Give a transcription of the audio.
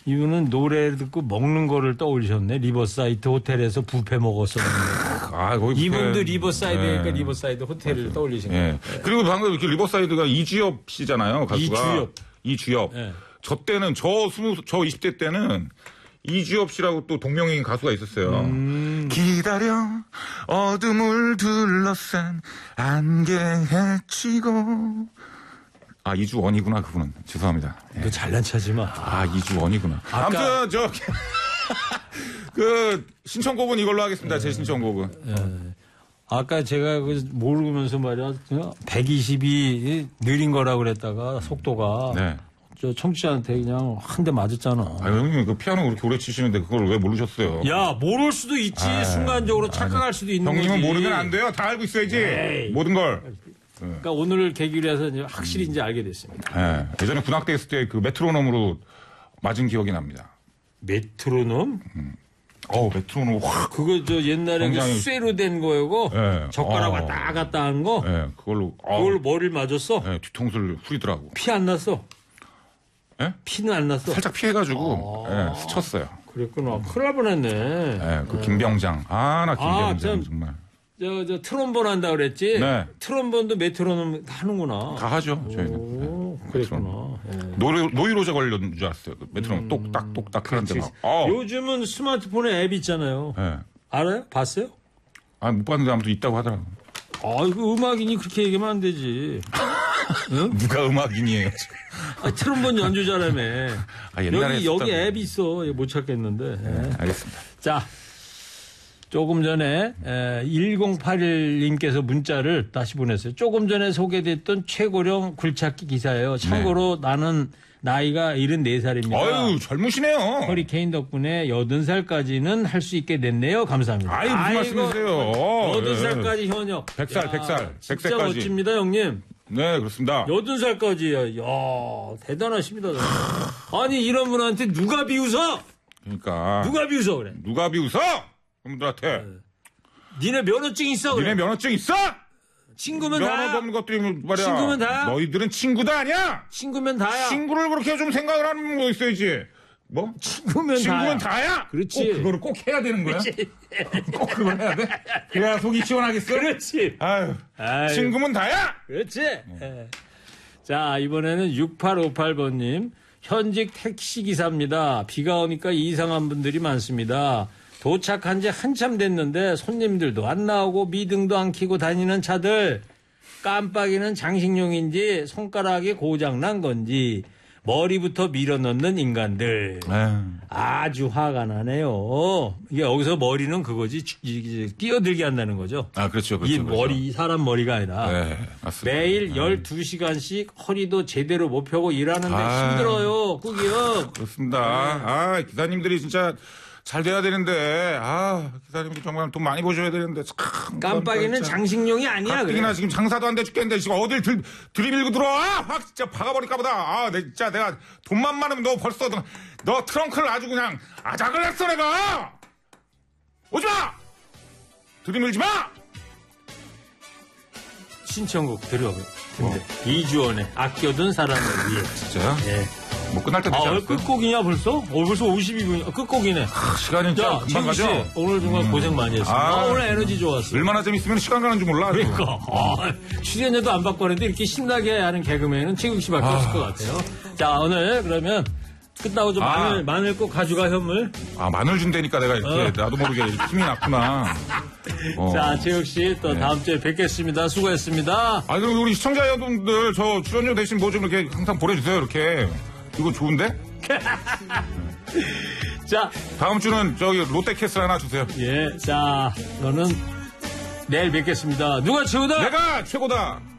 이분은 노래 듣고 먹는 거를 떠올리셨네. 리버사이드 호텔에서 뷔페 먹었었는데. 이분도 리버사이드니까 네. 리버사이드 호텔을 맞아요. 떠올리신 거예요. 네. 그리고 방금 이렇게 리버사이드가 이주엽 씨잖아요. 가수가. 이주엽. 네. 저 때는 저 20대 때는 이주엽 씨라고 또 동명이인 가수가 있었어요. 기다려 어둠을 둘러싼 안개 헤치고. 아, 이주원이구나, 그분은. 죄송합니다. 너 잘난 체하지 마. 아, 이주원이구나. 아무튼, 신청곡은 이걸로 하겠습니다. 제 신청곡은. 아까 제가 모르면서 말이야, 120이 느린 거라고 그랬다가, 속도가. 네. 저 청취자한테 그냥 한 대 맞았잖아. 아, 형님, 그 피아노 그렇게 오래 치시는데 그걸 왜 모르셨어요? 야, 모를 수도 있지. 순간적으로 착각할 수도 있는 거지. 형님은 모르면 안 돼요. 다 알고 있어야지. 에이. 모든 걸. 그러니까 오늘을 계기로 해서 이제 확실히 이제 알게 됐습니다. 네. 예전에 군악대 있을 때 그 메트로놈으로 맞은 기억이 납니다. 메트로놈? 메트로놈 확. 그거 저 옛날에 굉장히... 그 쇠로 된 거고 네. 젓가락 왔다 갔다 한 거. 네. 그걸 머리를 맞았어? 네. 뒤통수를 후리더라고. 피 안 났어? 네? 피는 안 났어? 살짝 피해가지고 네. 스쳤어요. 그랬구나. 큰일 날 뻔했네. 네. 그 김병장. 나 김병장 정말. 저 트롬본 한다 그랬지? 네. 트롬본도 메트로놈 하는구나. 다 하죠, 저희는. 네. 그랬구나. 네. 노이로제 관련 줄 알았어요. 메트로놈 똑딱똑딱 하는데 막. 요즘은 스마트폰에 앱 있잖아요. 네. 알아요? 봤어요? 못 봤는데 아무튼 있다고 하더라고요. 이거 음악인이 그렇게 얘기하면 안 되지. 응? 누가 음악인이에요? 트롬본 연주자라며. 옛날에 여기 앱이 있어. 못 찾겠는데. 네. 알겠습니다. 자. 조금 전에 1081님께서 문자를 다시 보냈어요. 조금 전에 소개됐던 최고령 굴착기 기사예요. 참고로 나는 나이가 74살입니다. 아유, 젊으시네요. 허리케인 덕분에 80살까지는 할 수 있게 됐네요. 감사합니다. 무슨 말씀이세요. 80살까지 현역. 100살. 진짜 멋집니다, 형님. 네, 그렇습니다. 80살까지요. 이야, 대단하십니다. 아니, 이런 분한테 누가 비웃어? 그러니까. 누가 비웃어, 그래? 누가 비웃어? 분들한테. 니네 면허증 있어? 그래. 니네 면허증 있어? 친구면 다야. 면허 없는 것들이 말이야. 친구면 다야. 너희들은 친구도 아니야. 친구면 다야. 친구를 그렇게 좀 생각을 하는 거 있어야지. 뭐? 친구면 다야. 그렇지. 그거를 꼭 해야 되는 거야? 꼭 그걸 해야 돼? 그래야 속이 시원하겠어? 그렇지. 아유. 친구면 다야. 그렇지. 자, 이번에는 6858번님. 현직 택시기사입니다. 비가 오니까 이상한 분들이 많습니다. 도착한 지 한참 됐는데 손님들도 안 나오고 미등도 안 켜고 다니는 차들, 깜빡이는 장식용인지 손가락이 고장난 건지 머리부터 밀어넣는 인간들. 아주 화가 나네요. 이게 여기서 머리는 그거지, 끼어들게 한다는 거죠. 그렇죠. 이 머리, 사람 머리가 아니라. 네, 맞습니다. 매일 12시간씩 허리도 제대로 못 펴고 일하는데 힘들어요. 꾹이요. 그렇습니다. 기사님들이 진짜 잘 돼야 되는데, 기사님들 정말 돈 많이 버셔야 되는데, 참. 깜빡이는 장식용이 아니야, 가뜩이나 지금 장사도 안 돼 죽겠는데, 지금 어딜 들이밀고 들어와! 확 진짜 박아버릴까 보다. 진짜 내가 돈만 많으면 너 벌써, 너 트렁크를 아주 그냥 아작을 했어, 내가! 오지 마! 들이밀지 마! 신청곡 들어보요. 이주원의 아껴둔 사람을 위해. 진짜요? 네. 뭐 끝날 때 되지 않았어요? 끝곡이냐 벌써? 벌써 52분이야. 끝곡이네. 시간이 진짜 금방 가죠? 오늘 정말 고생 많이 했습니다. 오늘 에너지 좋았어. 얼마나 재밌으면 시간 가는 줄 몰라. 그러니까. 출연료도 안 받고 하는데 이렇게 신나게 하는 개그맨은 최국 씨밖에 없을 것 같아요. 자, 오늘 그러면 끝나고 좀 마늘 꼭 가져가, 현물. 마늘 준다니까 내가 이렇게 나도 모르게 힘이 났구나. 자, 최욱 씨 또 다음 주에 뵙겠습니다. 수고했습니다. 그럼 우리 시청자 여러분들 저 출연료 대신 뭐 좀 이렇게 항상 보내주세요. 이렇게. 이거 좋은데? 자, 다음 주는 저기 롯데캐슬 하나 주세요. 자, 너는 내일 뵙겠습니다. 누가 최고다? 내가 최고다.